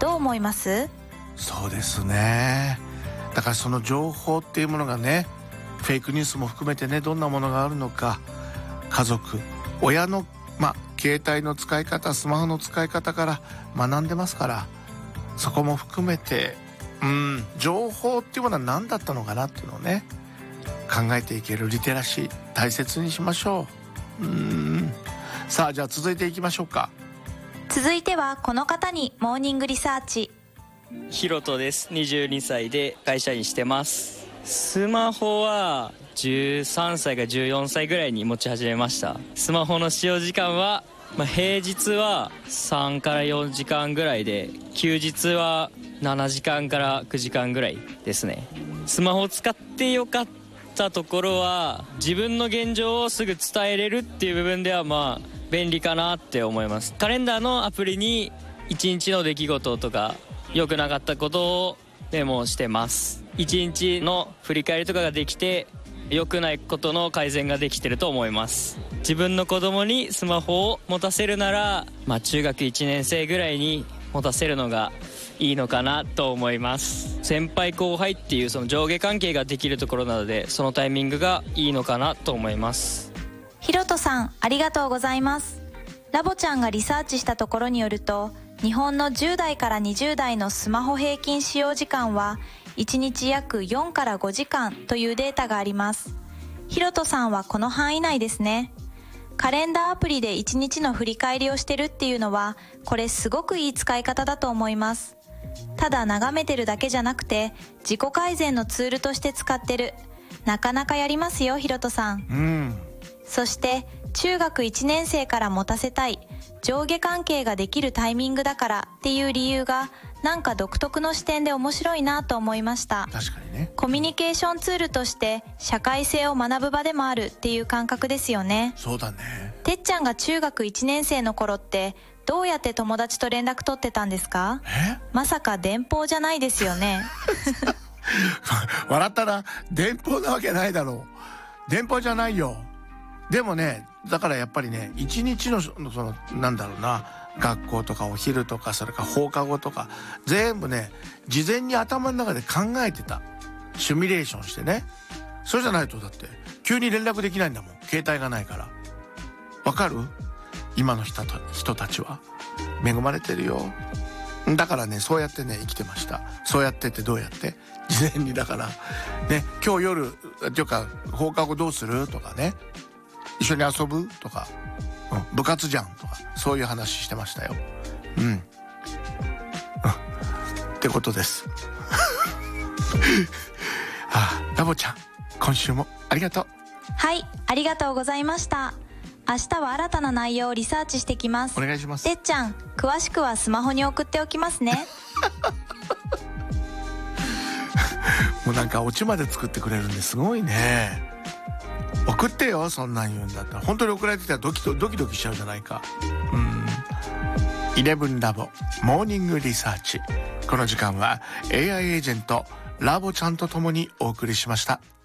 どう思います？ そうですね。だからその情報っていうものがね、フェイクニュースも含めてね、どんなものがあるのか、家族、親の携帯の使い方、スマホの使い方から学んでますから、そこも含めて情報っていうものは何だったのかなっていうのをね、考えていけるリテラシー大切にしましょう。さあ、じゃあ続いていきましょうか。 続いてはこの方にモーニングリサーチ。 ひろとです。22歳で会社員してます。スマホは13歳か14歳ぐらいに持ち始めました。スマホの使用時間は、平日は3から4時間ぐらいで、休日は7時間から9時間ぐらいですね。スマホを使ってよかったところは、自分の現状をすぐ伝えれるっていう部分では便利かなって思います。カレンダーのアプリに1日の出来事とか良くなかったことをメモしてます。1日の振り返りとかができて、良くないことの改善ができてると思います。自分の子供にスマホを持たせるなら、中学1年生ぐらいに持たせるのがいいのかなと思います。先輩後輩っていうその上下関係ができるところなので、そのタイミングがいいのかなと思います。 ひろとさん、ありがとうございます。ラボちゃんがリサーチしたところによると、日本の10代から20代のスマホ平均使用時間は1日約4から5時間というデータがあります。ひろとさんはこの範囲内ですね。カレンダーアプリで1日の振り返りをしてるっていうのは、これすごくいい使い方だと思います。ただ眺めてるだけじゃなくて、自己改善のツールとして使ってる。なかなかやりますよ、ひろとさん。そして中学1年生から持たせたい、上下関係ができるタイミングだからっていう理由が、なんか独特の視点で面白いなと思いました。 確かにね。 コミュニケーションツールとして社会性を学ぶ場でもあるっていう感覚ですよね。 そうだね。 てっちゃんが中学1年生の頃ってどうやって友達と連絡取ってたんですか？まさか電報じゃないですよね。 笑ったな。電報なわけないだろう。電報じゃないよ。でもね、だからやっぱりね、一日のなんだろうな、学校とかお昼とか、それから放課後とか、全部ね、事前に頭の中で考えてた。シミュレーションしてね。それじゃないと、だって急に連絡できないんだもん、携帯がないから。わかる？今の人たちは恵まれてるよ。だからね、そうやってね生きてました。そうやってってどうやって？事前にだからね、今日夜っていうか放課後どうするとかね、一緒に遊ぶとか、部活じゃんとか、そういう話してましたよ。ってことです。ラボちゃん、今週もありがとう。 はい、ありがとうございました。明日は新たな内容をリサーチしてきます。 お願いします。 てっちゃん、詳しくはスマホに送っておきますね。 もうなんかオチまで作ってくれるんですごいね。送ってよ、そんなん言うんだったら。本当に送られてきたらドキドキしちゃうじゃないか。11ラボモーニングリサーチ。この時間は AI エージェントラボちゃんと共にお送りしました。